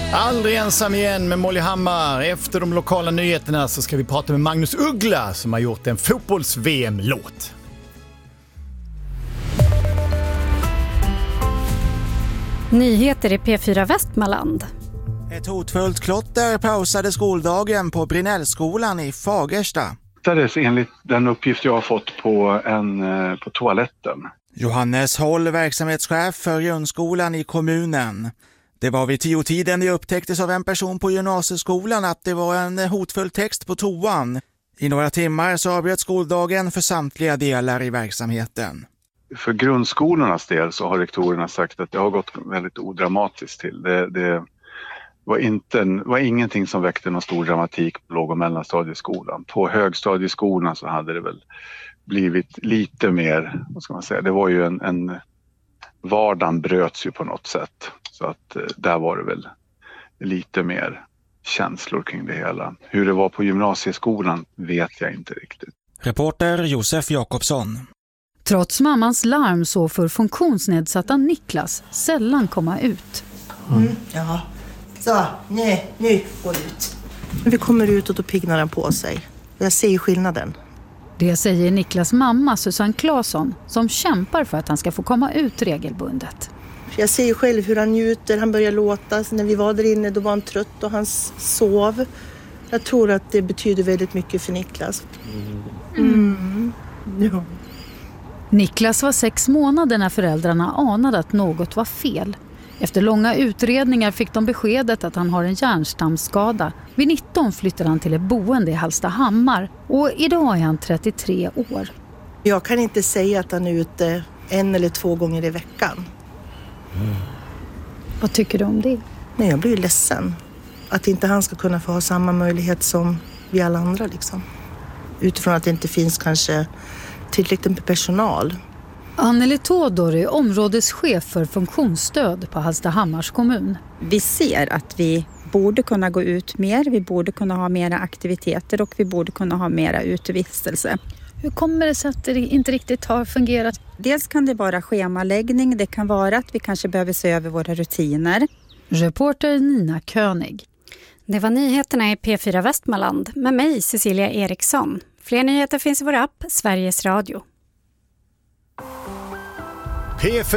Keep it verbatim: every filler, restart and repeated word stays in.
Aldrig ensam igen med Molly Hammar. Efter de lokala nyheterna så ska vi prata med Magnus Uggla som har gjort en fotbolls-V M-låt. Nyheter i P fyra Västmanland. Ett hotfullt klotter pausade skoldagen på Brinellskolan i Fagersta. Det enligt den uppgift jag har fått på, en, på toaletten. Johannes Håll, verksamhetschef för grundskolan i kommunen. Det var vid tiotiden det upptäcktes av en person på gymnasieskolan att det var en hotfull text på toan. I några timmar så avbröt skoldagen för samtliga delar i verksamheten. För grundskolornas del så har rektorerna sagt att det har gått väldigt odramatiskt till. Det, det var, inte en, var ingenting som väckte någon stor dramatik på låg- och mellanstadieskolan. På högstadieskolan så hade det väl blivit lite mer, vad ska man säga, det var ju en, en vardagen bröts ju på något sätt. Så att där var det väl lite mer känslor kring det hela. Hur det var på gymnasieskolan vet jag inte riktigt. Reporter Josef Jakobsson. Trots mammans larm så får funktionsnedsatta Niklas sällan komma ut. Mm, ja, så nej, nu går ut. Vi kommer ut och då pignar han på sig. Jag ser ju skillnaden. Det säger Niklas mamma Susanne Claesson som kämpar för att han ska få komma ut regelbundet. Jag ser ju själv hur han njuter, han börjar låta. Så när vi var där inne då var han trött och han sov. Jag tror att det betyder väldigt mycket för Niklas. Mm. Ja. Niklas var sex månader när föräldrarna anade att något var fel. Efter långa utredningar fick de beskedet att han har en hjärnstamsskada. Vid nitton flyttade han till ett boende i Hallstahammar och idag är han trettiotre år. Jag kan inte säga att han är ute en eller två gånger i veckan. Mm. Vad tycker du om det? Nej, jag blir ledsen. Att inte han ska kunna få ha samma möjlighet som vi alla andra liksom. Utifrån att det inte finns kanske tillräckligt med personal. Anneli Tådor är områdeschef för funktionsstöd på Hallstahammars kommun. Vi ser att vi borde kunna gå ut mer, vi borde kunna ha mera aktiviteter och vi borde kunna ha mera utevistelse. Hur kommer det sig att det inte riktigt har fungerat? Dels kan det vara schemaläggning, det kan vara att vi kanske behöver se över våra rutiner. Reporter Nina König. Det var nyheterna i P fyra Västmanland med mig Cecilia Eriksson. Fler nyheter finns i vår app Sveriges Radio. P fyra